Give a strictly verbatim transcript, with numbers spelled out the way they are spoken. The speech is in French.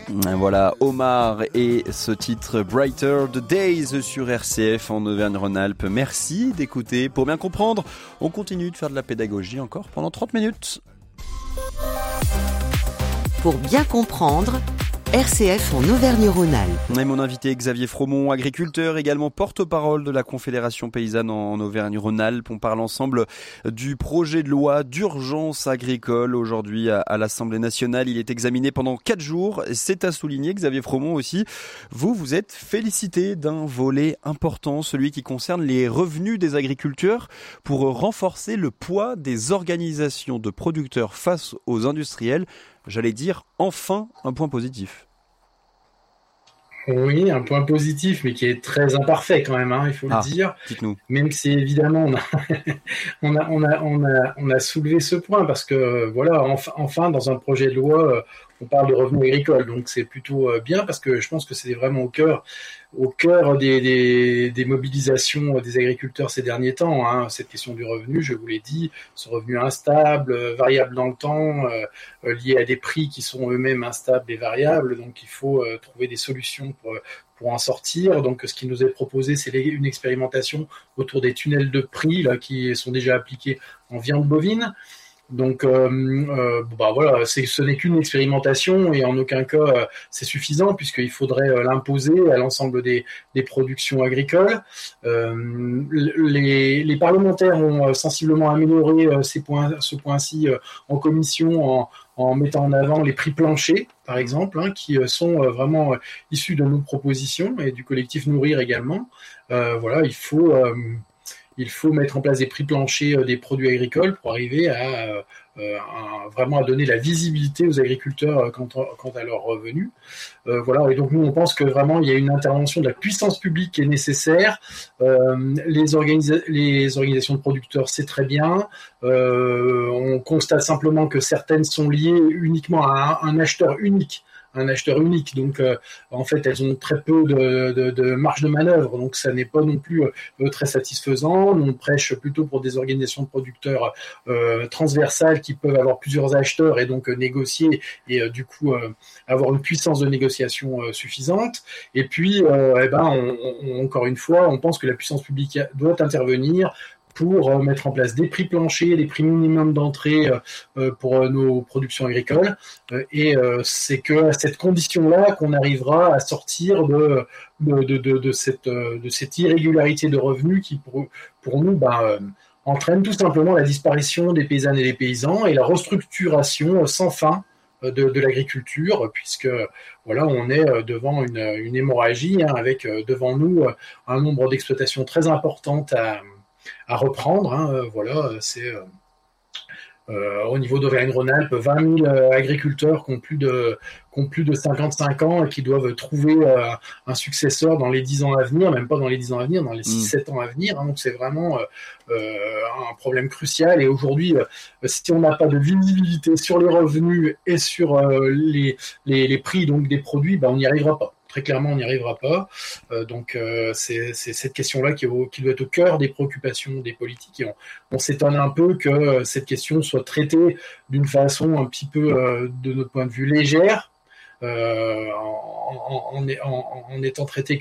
Voilà, Omar et ce titre Brighter the Days sur R C F en Auvergne-Rhône-Alpes. Merci d'écouter. Pour bien comprendre, on continue de faire de la pédagogie encore pendant trente minutes. Pour bien comprendre, R C F en Auvergne-Rhône-Alpes. Et mon invité Xavier Fromont, agriculteur, également porte-parole de la Confédération paysanne en Auvergne-Rhône-Alpes. On parle ensemble du projet de loi d'urgence agricole. Aujourd'hui à l'Assemblée nationale, il est examiné pendant quatre jours. C'est à souligner, Xavier Fromont aussi. Vous, vous êtes félicité d'un volet important, celui qui concerne les revenus des agriculteurs pour renforcer le poids des organisations de producteurs face aux industriels. J'allais dire enfin un point positif. Oui, un point positif, mais qui est très imparfait quand même, hein, il faut ah, le dire. Dites-nous. Même si évidemment on a, on a, on a, on a, on a soulevé ce point parce que voilà, enfin, enfin dans un projet de loi, on parle de revenus agricoles, donc c'est plutôt bien parce que je pense que c'est vraiment au cœur, au cœur des, des, des mobilisations des agriculteurs ces derniers temps. Hein, cette question du revenu, je vous l'ai dit, ce revenu instable, variable dans le temps, euh, lié à des prix qui sont eux-mêmes instables et variables. Donc il faut euh, trouver des solutions pour pour en sortir. Donc ce qui nous est proposé, c'est une expérimentation autour des tunnels de prix là qui sont déjà appliqués en viande bovine. Donc, euh, euh, bah voilà, c'est, ce n'est qu'une expérimentation et en aucun cas euh, c'est suffisant puisqu'il faudrait euh, l'imposer à l'ensemble des, des productions agricoles. Euh, les, les parlementaires ont euh, sensiblement amélioré euh, ces points, ce point-ci euh, en commission en, en mettant en avant les prix planchers, par exemple, hein, qui euh, sont euh, vraiment euh, issus de nos propositions et du collectif Nourrir également. Euh, voilà, il faut euh, Il faut mettre en place des prix planchers des produits agricoles pour arriver à, euh, à vraiment à donner la visibilité aux agriculteurs quant à, quant à leurs revenus. Euh, voilà. Et donc nous on pense que vraiment il y a une intervention de la puissance publique qui est nécessaire. Euh, les, organisa- les organisations de producteurs c'est très bien. Euh, on constate simplement que certaines sont liées uniquement à un, un acheteur unique. un acheteur unique, donc euh, en fait elles ont très peu de, de, de marge de manœuvre, donc ça n'est pas non plus euh, très satisfaisant. On prêche plutôt pour des organisations de producteurs euh, transversales qui peuvent avoir plusieurs acheteurs et donc euh, négocier et euh, du coup euh, avoir une puissance de négociation euh, suffisante. Et puis, euh, eh ben, on, on, encore une fois, on pense que la puissance publique doit intervenir pour euh, mettre en place des prix planchers, des prix minimums d'entrée euh, pour euh, nos productions agricoles. Euh, et euh, c'est que à cette condition-là qu'on arrivera à sortir de, de, de, de, de, cette, de cette irrégularité de revenus qui, pour, pour nous, ben, euh, entraîne tout simplement la disparition des paysannes et des paysans et la restructuration sans fin de, de l'agriculture, puisque voilà, on est devant une, une hémorragie, hein, avec devant nous un nombre d'exploitations très importantes à à reprendre, hein, voilà, c'est euh, euh, au niveau d'Auvergne-Rhône-Alpes, vingt mille euh, agriculteurs qui ont plus de qui ont plus de cinquante-cinq ans et qui doivent trouver euh, un successeur dans les dix ans à venir, même pas dans les dix ans à venir, dans les six sept ans à venir, hein, donc c'est vraiment euh, un problème crucial. Et aujourd'hui, euh, si on n'a pas de visibilité sur les revenus et sur euh, les, les les prix donc des produits, ben on n'y arrivera pas. Très clairement, on n'y arrivera pas. Euh, donc, euh, c'est, c'est cette question-là qui, est au, qui doit être au cœur des préoccupations des politiques. Et on, on s'étonne un peu que euh, cette question soit traitée d'une façon un petit peu, euh, de notre point de vue, légère, euh, en, en, en, en, en étant traitée